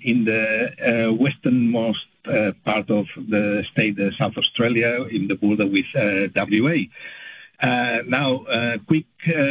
in the westernmost part of the state, South Australia, in the border with WA. Now, quick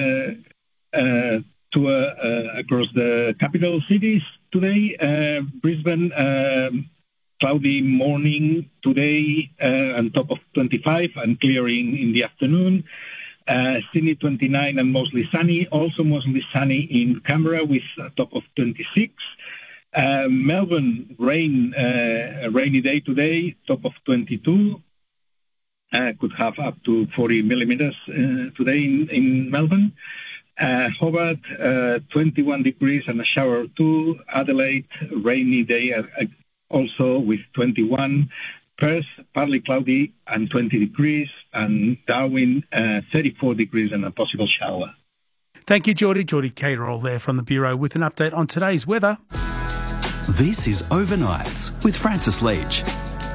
tour across the capital cities today. Brisbane, cloudy morning today, on top of 25 and clearing in the afternoon. Sydney 29 and mostly sunny. Also mostly sunny in Canberra with a top of 26. Melbourne, a rainy day today, top of 22. Could have up to 40 millimetres today in Melbourne. Hobart, 21 degrees and a shower or two. Adelaide, rainy day also with 21. Perth, partly cloudy and 20 degrees. And Darwin, 34 degrees and a possible shower. Thank you, Geordie. Geordie Caterall there from the Bureau with an update on today's weather. This is Overnights with Francis Leach.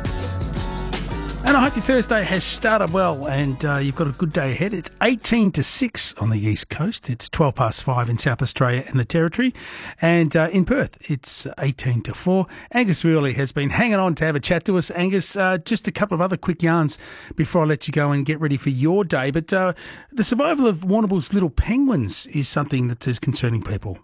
And I hope your Thursday has started well and you've got a good day ahead. It's 18 to 6 on the East Coast. It's 12 past 5 in South Australia and the Territory. And in Perth, it's 18 to 4. Angus Rioli has been hanging on to have a chat to us. Angus, just a couple of other quick yarns before I let you go and get ready for your day. But the survival of Warrnambool's little penguins is something that is concerning people.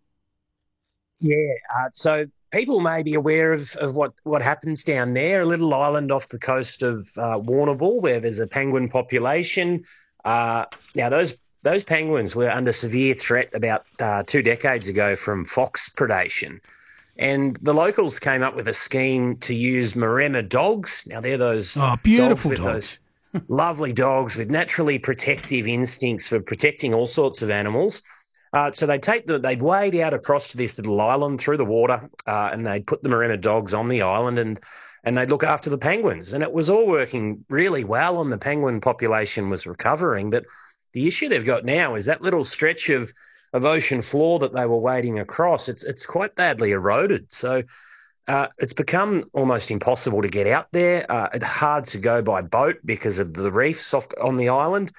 Yeah, so people may be aware of what happens down there, a little island off the coast of Warrnambool where there's a penguin population. Now, those penguins were under severe threat about 2 decades ago from fox predation. And the locals came up with a scheme to use Maremma dogs. Now, they're those beautiful dogs. Those lovely dogs with naturally protective instincts for protecting all sorts of animals. So they'd wade out across to this little island through the water, and they'd put the Maremma dogs on the island, and they'd look after the penguins. And it was all working really well, and the penguin population was recovering. But the issue they've got now is that little stretch of ocean floor that they were wading across. It's quite badly eroded. So it's become almost impossible to get out there. It's hard to go by boat because of the reefs on the island.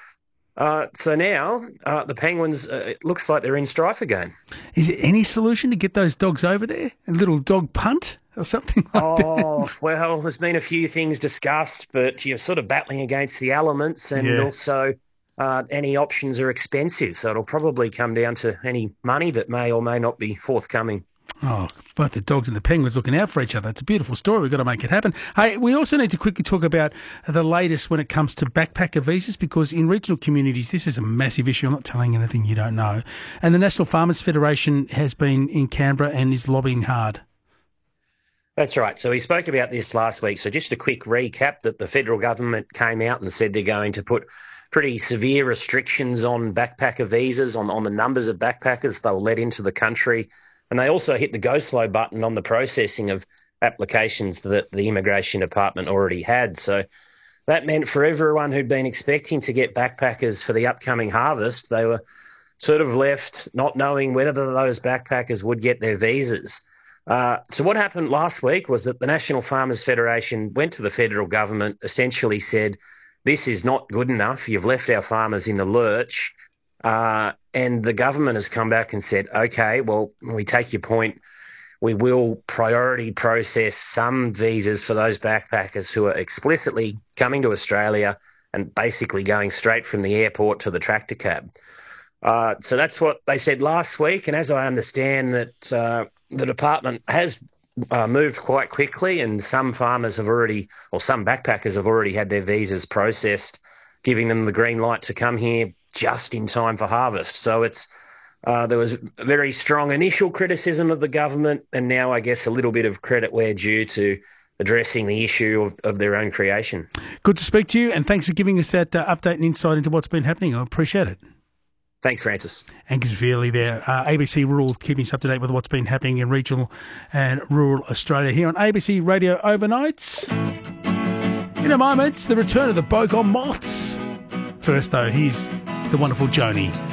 So now the penguins, it looks like they're in strife again. Is there any solution to get those dogs over there? A little dog punt or something like that? Oh, well, there's been a few things discussed, but you're sort of battling against the elements, and also any options are expensive. So it'll probably come down to any money that may or may not be forthcoming. Oh, both the dogs and the penguins looking out for each other. It's a beautiful story. We've got to make it happen. Hey, we also need to quickly talk about the latest when it comes to backpacker visas, because in regional communities, this is a massive issue. I'm not telling you anything you don't know. And the National Farmers Federation has been in Canberra and is lobbying hard. That's right. So we spoke about this last week. So just a quick recap that the federal government came out and said they're going to put pretty severe restrictions on backpacker visas, on the numbers of backpackers they'll let into the country. And they also hit the go slow button on the processing of applications that the Immigration Department already had. So that meant for everyone who'd been expecting to get backpackers for the upcoming harvest, they were sort of left not knowing whether those backpackers would get their visas. So what happened last week was that the National Farmers Federation went to the federal government, essentially said, this is not good enough. You've left our farmers in the lurch. And the government has come back and said, okay, well, we take your point. We will priority process some visas for those backpackers who are explicitly coming to Australia and basically going straight from the airport to the tractor cab. So that's what they said last week. And as I understand that the department has moved quite quickly, and some farmers have already, or some backpackers have already had their visas processed, giving them the green light to come here just in time for harvest. So it's there was very strong initial criticism of the government, and now I guess a little bit of credit where due to addressing the issue of their own creation. Good to speak to you, and thanks for giving us that update and insight into what's been happening. I appreciate it. Thanks, Francis. Angus Rioli there, ABC Rural, keeping us up to date with what's been happening in regional and rural Australia here on ABC Radio Overnights. In a moment, the return of the Bogong Moths. First, though, here's the wonderful Joni.